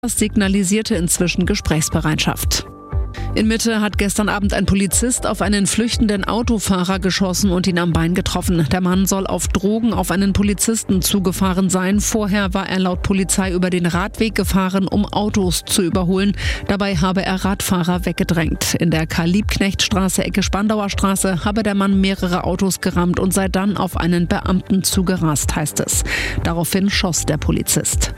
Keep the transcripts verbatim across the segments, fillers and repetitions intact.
Das signalisierte inzwischen Gesprächsbereitschaft. In Mitte hat gestern Abend ein Polizist auf einen flüchtenden Autofahrer geschossen und ihn am Bein getroffen. Der Mann soll auf Drogen auf einen Polizisten zugefahren sein. Vorher war er laut Polizei über den Radweg gefahren, um Autos zu überholen. Dabei habe er Radfahrer weggedrängt. In der Karl-Liebknecht-Straße, Ecke Spandauer Straße, habe der Mann mehrere Autos gerammt und sei dann auf einen Beamten zugerast, heißt es. Daraufhin schoss der Polizist.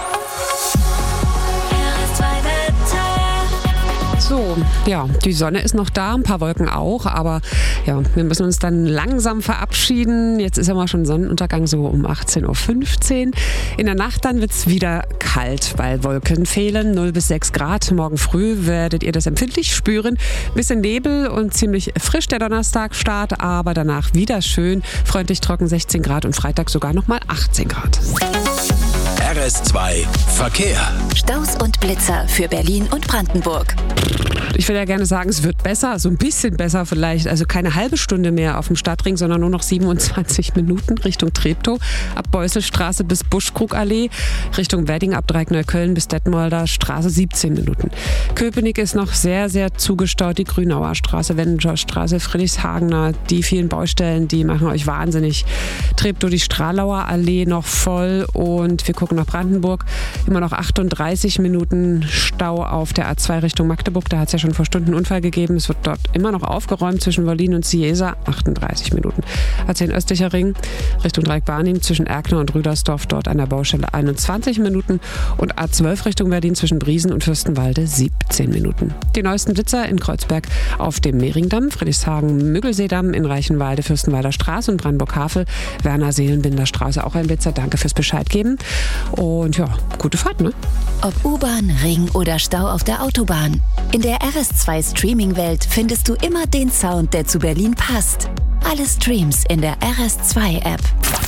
So, ja, die Sonne ist noch da, ein paar Wolken auch, aber ja, wir müssen uns dann langsam verabschieden. Jetzt ist ja mal schon Sonnenuntergang, so um achtzehn Uhr fünfzehn. In der Nacht dann wird es wieder kalt, weil Wolken fehlen, null bis sechs Grad. Morgen früh werdet ihr das empfindlich spüren. Bisschen Nebel und ziemlich frisch der Donnerstagstart, aber danach wieder schön, freundlich trocken sechzehn Grad und Freitag sogar nochmal achtzehn Grad. R S zwei Verkehr. Staus und Blitzer für Berlin und Brandenburg. Ich will ja gerne sagen, es wird besser, so ein bisschen besser vielleicht. Also keine halbe Stunde mehr auf dem Stadtring, sondern nur noch siebenundzwanzig Minuten Richtung Treptow. Ab Beusselstraße bis Buschkrugallee. Richtung Wedding ab Dreieckneukölln bis Detmolder Straße siebzehn Minuten. Köpenick ist noch sehr, sehr zugestaut. Die Grünauer Straße, Wendenschorstraße, Friedrichshagener. Die vielen Baustellen, die machen euch wahnsinnig. Treptow, die Stralauer Allee noch voll. Und wir gucken nach Brandenburg. Immer noch achtunddreißig Minuten Stau auf der A zwei Richtung Magdeburg. Da hat es ja schon vor Stunden einen Unfall gegeben. Es wird dort immer noch aufgeräumt zwischen Wollin und Ciesa. achtunddreißig Minuten. A zehn östlicher Ring Richtung Dreieck-Barnim zwischen Erkner und Rüdersdorf. Dort an der Baustelle einundzwanzig Minuten. Und A zwölf Richtung Berlin zwischen Briesen und Fürstenwalde siebzehn Minuten. Die neuesten Blitzer in Kreuzberg auf dem Mehringdamm, Friedrichshagen, Müggelseedamm, in Reichenwalde, Fürstenwalder Straße und Brandenburg-Havel. Werner Seelenbinder Straße auch ein Blitzer. Danke fürs Bescheid geben. Und ja, gute Fahrt, ne? Ob U-Bahn, Ring oder Stau auf der Autobahn. In der R S zwei Streaming-Welt findest du immer den Sound, der zu Berlin passt. Alle Streams in der R S zwei App.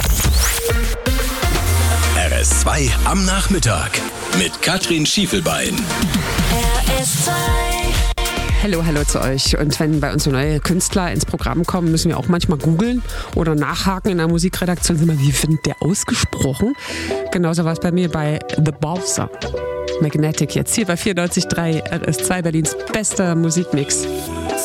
R S zwei am Nachmittag mit Katrin Schiefelbein. R S zwei. Hallo, hallo zu euch. Und wenn bei uns so neue Künstler ins Programm kommen, müssen wir auch manchmal googeln oder nachhaken in der Musikredaktion. Sind wir, wie findet der ausgesprochen? Genauso war es bei mir bei The Bowser. Magnetic jetzt hier bei vierundneunzig Komma drei R S zwei, Berlins bester Musikmix.